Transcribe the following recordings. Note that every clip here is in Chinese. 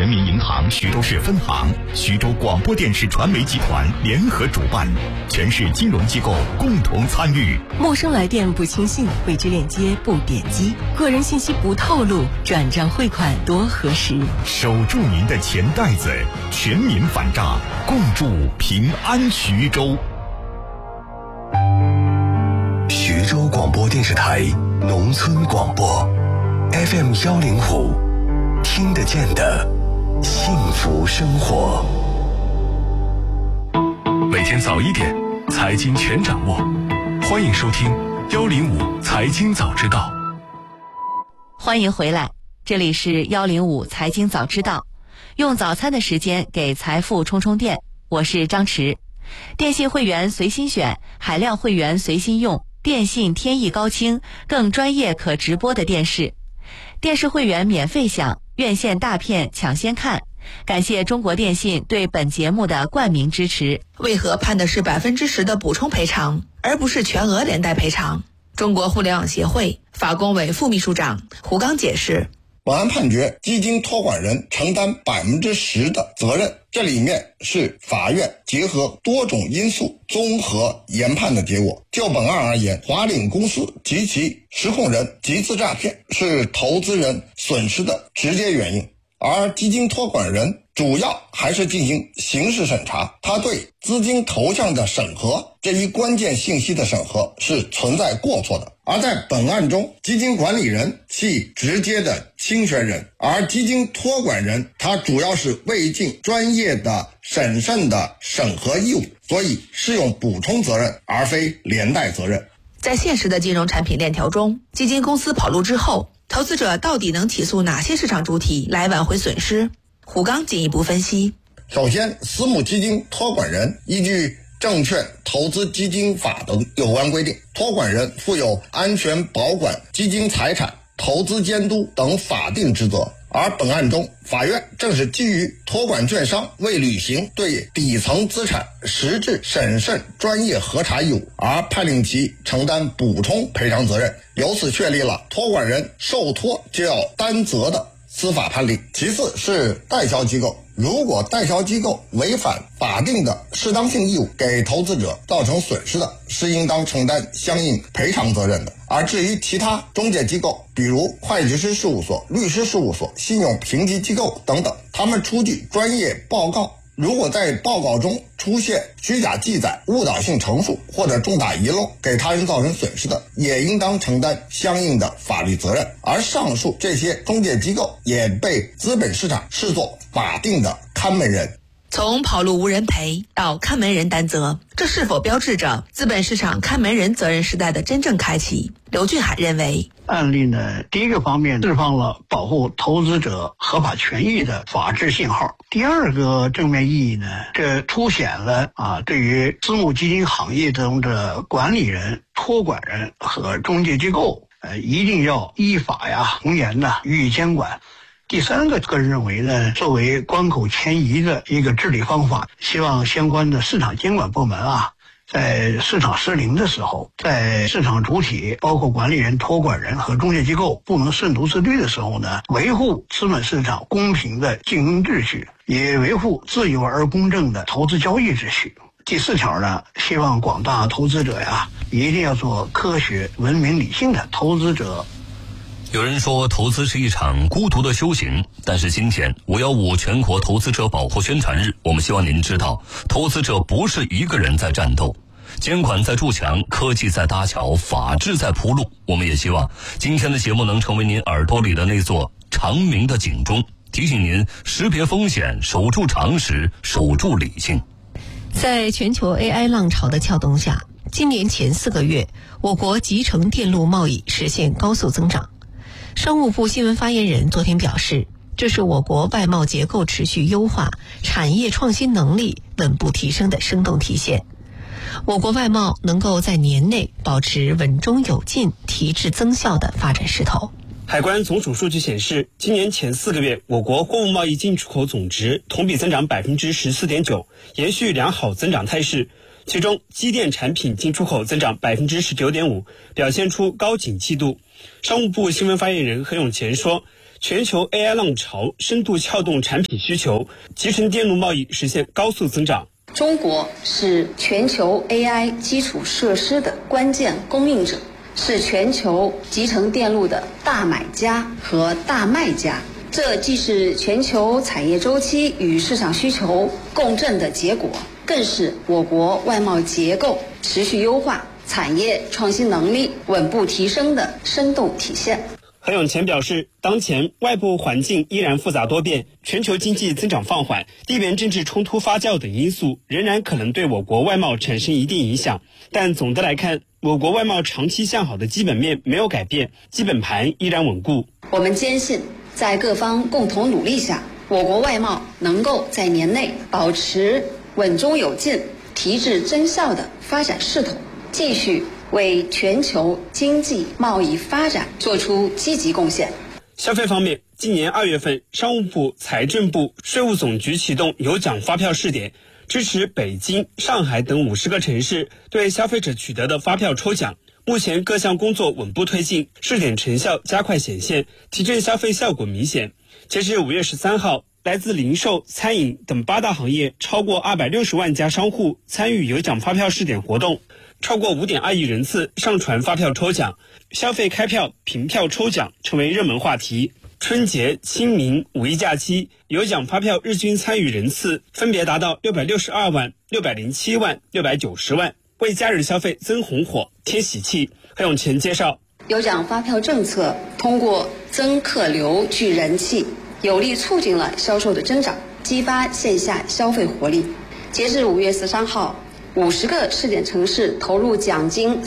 人民银行徐州市分行、徐州广播电视传媒集团联合主办，全市金融机构共同参与。 陌生来电不轻信，未知链接不点击，个人信息不透露，转账汇款多核实。 守住您的钱袋子，全民反诈，共筑平安徐州。 徐州广播电视台农村广播 FM105，听得见的幸福生活。 每天早1点，财经全掌握，欢迎收听105财经早知道。 欢迎回来，这里是105财经早知道，用早餐的时间给财富充充电，我是张弛。电信会员随心选，海量会员随心用，电信天翼高清，更专业可直播的电视。电视会员免费享，院线大片抢先看。感谢中国电信对本节目的冠名支持。 为何判的是10%的补充赔偿，而不是全额连带赔偿？中国互联网协会法工委副秘书长胡刚解释， 本案判决基金托管人承担10%的责任，这里面是法院结合多种因素综合研判的结果。就本案而言，华领公司及其实控人集资诈骗是投资人损失的直接原因，而基金托管人主要还是进行刑事审查，他对资金投向的审核这一关键信息的审核是存在过错的。而在本案中，基金管理人系直接的侵权人，而基金托管人他主要是未尽专业的审慎的审核义务，所以适用补充责任而非连带责任。 在现实的金融产品链条中，基金公司跑路之后，投资者到底能起诉哪些市场主体来挽回损失？胡刚进一步分析， 首先，私募基金托管人依据证券投资基金法等有关规定，托管人负有安全保管基金财产、投资监督等法定职责。而本案中，法院正是基于托管券商未履行对底层资产实质审慎专业核查义务，而判令其承担补充赔偿责任，由此确立了托管人受托就要担责的司法判例。其次是代销机构，如果代销机构违反法定的适当性义务，给投资者造成损失的，是应当承担相应赔偿责任的。而至于其他中介机构，比如会计师事务所、律师事务所、信用评级机构等等，他们出具专业报告，如果在报告中出现虚假记载、误导性陈述或者重大遗漏，给他人造成损失的，也应当承担相应的法律责任。而上述这些中介机构也被资本市场视作法定的看门人。 从跑路无人赔到看门人担责，这是否标志着资本市场看门人责任时代的真正开启？刘俊海认为， 案例呢，第一个方面释放了保护投资者合法权益的法治信号。第二个正面意义呢，这凸显了对于私募基金行业中的管理人、托管人和中介机构一定要依法从严的予以监管。第三个，个人认为呢，作为关口迁移的一个治理方法，希望相关的市场监管部门在市场失灵的时候，在市场主体包括管理人、托管人和中介机构不能顺独自律的时候呢，维护资本市场公平的竞争秩序，也维护自由而公正的投资交易秩序。第四条呢，希望广大投资者一定要做科学、文明、理性的投资者。 有人说投资是一场孤独的修行，但是今天515全国投资者保护宣传日，我们希望您知道，投资者不是一个人在战斗，监管在筑墙，科技在搭桥，法治在铺路。我们也希望今天的节目能成为您耳朵里的那座长鸣的警钟，提醒您识别风险，守住常识，守住理性。 在全球 AI 浪潮的撬动下，今年前4个月，我国集成电路贸易实现高速增长。商务部新闻发言人昨天表示，这是我国外贸结构持续优化、产业创新能力稳步提升的生动体现。我国外贸能够在年内保持稳中有进、提质增效的发展势头。 海关总署数据显示，今年前4个月，我国货物贸易进出口总值同比增长 14.9%， 延续良好增长态势。其中机电产品进出口增长 19.5%， 表现出高景气度。商务部新闻发言人何永乾说， 全球 AI 浪潮深度撬动产品需求，集成电路贸易实现高速增长。 中国是全球 AI 基础设施的关键供应者，是全球集成电路的大买家和大卖家。这既是全球产业周期与市场需求共振的结果，更是我国外贸结构持续优化、产业创新能力稳步提升的生动体现。 何永乾表示，当前外部环境依然复杂多变，全球经济增长放缓，地缘政治冲突发酵等因素仍然可能对我国外贸产生一定影响。但总的来看，我国外贸长期向好的基本面没有改变，基本盘依然稳固。 我们坚信，在各方共同努力下，我国外贸能够在年内保持稳中有进、提质增效的发展势头，继续为全球经济贸易发展做出积极贡献。 消费方面，今年2月份，商务部、财政部、税务总局启动有奖发票试点，支持北京、上海等50个城市对消费者取得的发票抽奖。目前各项工作稳步推进，试点成效加快显现，提振消费效果明显。截至5月13号，来自零售、餐饮等8大行业超过260万家商户参与有奖发票试点活动，超过5.2亿人次上传发票抽奖，消费开票、凭票抽奖成为热门话题。春节、清明、五一假期，有奖发票日均参与人次分别达到662万、607万、690万，为假日消费增红火、添喜气。何永乾介绍， 有奖发票政策通过增客流、聚人气，有力促进了销售的增长，激发线下消费活力。截至5月13号，50个试点城市投入奖金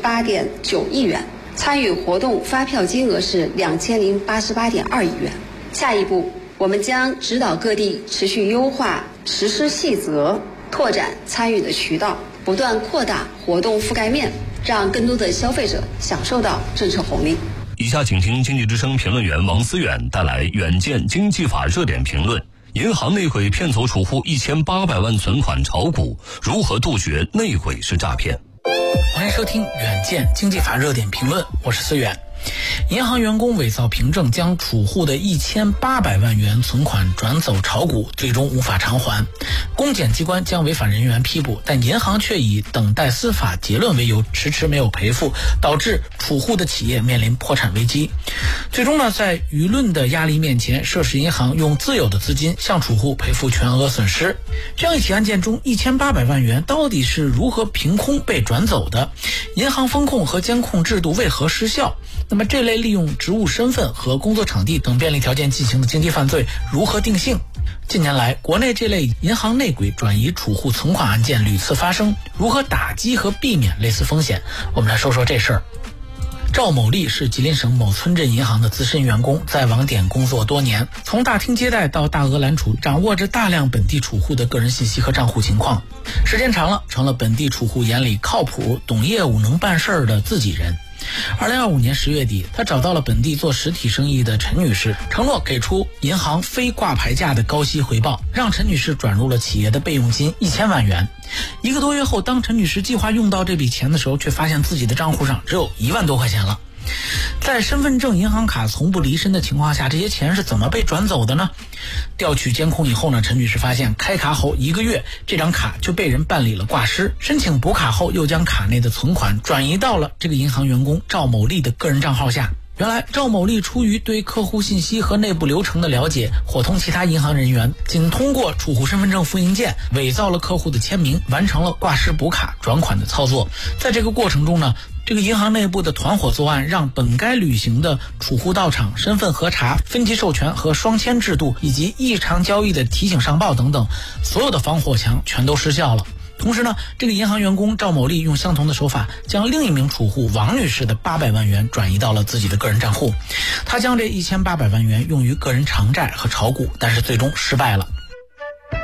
48.9亿元，参与活动发票金额是2088.2亿元。下一步，我们将指导各地持续优化实施细则，拓展参与的渠道，不断扩大活动覆盖面，让更多的消费者享受到政策红利。 以下请听经济之声评论员王思远带来远见经济法热点评论：银行内鬼骗走储户1800万存款炒股，如何杜绝内鬼式诈骗？ 欢迎收听远见经济法热点评论，我是思远。银行员工伪造凭证将储户的1800万元存款转走炒股，最终无法偿还。公检机关将违法人员批捕，但银行却以等待司法结论为由迟迟没有赔付，导致储户的企业面临破产危机。最终呢，在舆论的压力面前，涉事银行用自有的资金向储户赔付全额损失。这样一起案件中，1800万元到底是如何凭空被转走的？银行风控和监控制度为何失效？那么这类利用职务身份和工作场地等便利条件进行的经济犯罪如何定性？近年来，国内这类银行内鬼转移储户存款案件屡次发生，如何打击和避免类似风险？我们来说说这事儿。赵某利是吉林省某村镇银行的资深员工，在网点工作多年，从大厅接待到大额揽储，掌握着大量本地储户的个人信息和账户情况，时间长了，成了本地储户眼里靠谱、懂业务、能办事儿的自己人。2025年10月底，他找到了本地做实体生意的陈女士，承诺给出银行非挂牌价的高息回报，让陈女士转入了企业的备用金1000万元。1个多月后，当陈女士计划用到这笔钱的时候，却发现自己的账户上只有1万多块钱了。在身份证、银行卡从不离身的情况下，这些钱是怎么被转走的呢？调取监控以后呢，陈女士发现开卡后1个月，这张卡就被人办理了挂失，申请补卡后又将卡内的存款转移到了这个银行员工赵某利的个人账号下。原来赵某利出于对客户信息和内部流程的了解，伙同其他银行人员，仅通过储户身份证复印件伪造了客户的签名，完成了挂失补卡转款的操作。在这个过程中呢，这个银行内部的团伙作案，让本该履行的储户到场、身份核查、分级授权和双签制度，以及异常交易的提醒上报等等，所有的防火墙全都失效了。同时呢，这个银行员工赵某利用相同的手法，将另一名储户王女士的800万元转移到了自己的个人账户。他将这1800万元用于个人偿债和炒股，但是最终失败了。